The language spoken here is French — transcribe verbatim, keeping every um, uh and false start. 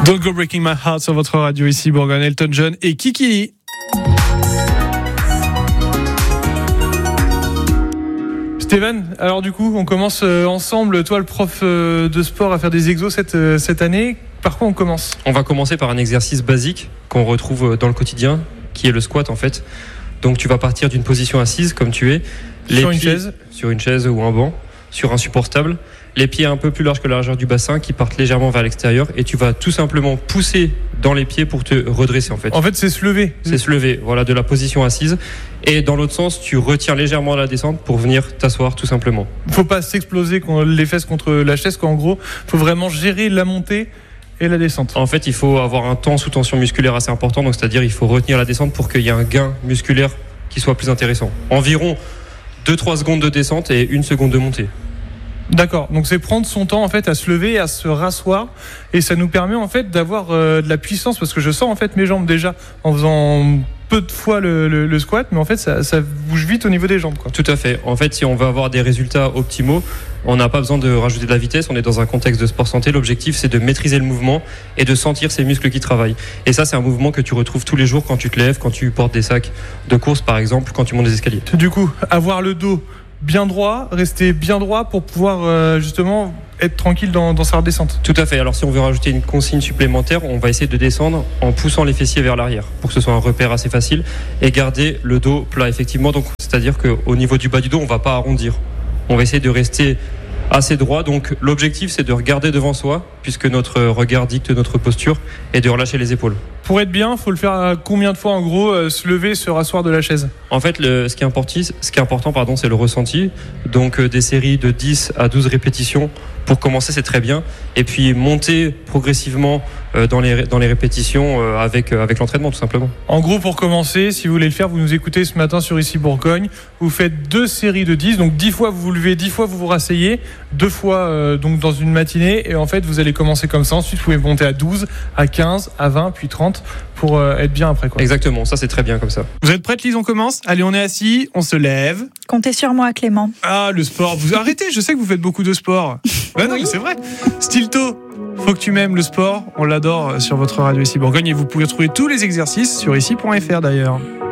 Don't Go Breaking My Heart sur votre radio ici, Bourgogne, Elton John et Kiki. Steven, alors du coup, on commence ensemble, toi le prof de sport, à faire des exos cette, cette année. Par quoi on commence ? On va commencer par un exercice basique qu'on retrouve dans le quotidien, qui est le squat en fait. Donc tu vas partir d'une position assise comme tu es. Les sur une pieds, chaise Sur une chaise ou un banc, sur un support stable. Les pieds un peu plus larges que la largeur du bassin qui partent légèrement vers l'extérieur et tu vas tout simplement pousser dans les pieds pour te redresser en fait. En fait, c'est se lever. C'est se lever, voilà, de la position assise. Et dans l'autre sens, tu retiens légèrement la descente pour venir t'asseoir tout simplement. Faut pas s'exploser les fesses contre la chaise, quoi. En gros, faut vraiment gérer la montée et la descente. En fait, il faut avoir un temps sous tension musculaire assez important, donc c'est-à-dire il faut retenir la descente pour qu'il y ait un gain musculaire qui soit plus intéressant. Environ deux trois secondes de descente et une seconde de montée. D'accord, donc c'est prendre son temps en fait à se lever, à se rasseoir, et ça nous permet en fait d'avoir euh, de la puissance, parce que je sens en fait mes jambes déjà en faisant peu de fois le, le, le squat, mais en fait ça, ça bouge vite au niveau des jambes, quoi. Tout à fait. En fait, si on veut avoir des résultats optimaux, on n'a pas besoin de rajouter de la vitesse, on est dans un contexte de sport santé. L'objectif, c'est de maîtriser le mouvement et de sentir ses muscles qui travaillent. Et ça, c'est un mouvement que tu retrouves tous les jours quand tu te lèves, quand tu portes des sacs de course par exemple, quand tu montes des escaliers. Du coup, avoir le dos bien droit, rester bien droit pour pouvoir euh, justement être tranquille dans, dans sa redescente. Tout à fait. Alors si on veut rajouter une consigne supplémentaire, on va essayer de descendre en poussant les fessiers vers l'arrière pour que ce soit un repère assez facile et garder le dos plat effectivement. Donc c'est-à-dire qu'au niveau du bas du dos, on va pas arrondir. On va essayer de rester assez droit. Donc l'objectif, c'est de regarder devant soi puisque notre regard dicte notre posture et de relâcher les épaules. Pour être bien, il faut le faire combien de fois en gros, euh, se lever, se rasseoir de la chaise ? En fait, le, ce qui est important, ce qui est important pardon, c'est le ressenti. Donc euh, des séries de dix à douze répétitions pour commencer, c'est très bien. Et puis monter progressivement euh, dans, les, dans les répétitions euh, avec, euh, avec l'entraînement tout simplement. En gros, pour commencer, si vous voulez le faire, vous nous écoutez ce matin sur Ici Bourgogne. Vous faites deux séries de dix, donc dix fois vous vous levez, dix fois vous vous rasseyez, deux fois euh, donc dans une matinée. Et en fait, vous allez commencer comme ça. Ensuite, vous pouvez monter à douze, à quinze, à vingt, puis trente pour euh, être bien après, quoi. Exactement, ça c'est très bien comme ça. Vous êtes prêtes, Lise, on commence ? Allez, on est assis, on se lève. Comptez sur moi, Clément. Ah, le sport. Vous arrêtez, je sais que vous faites beaucoup de sport. Bah non, Oui. mais c'est vrai. Stilto, faut que tu m'aimes le sport. On l'adore sur votre radio Ici Bourgogne et vous pouvez trouver tous les exercices sur ici point f r d'ailleurs.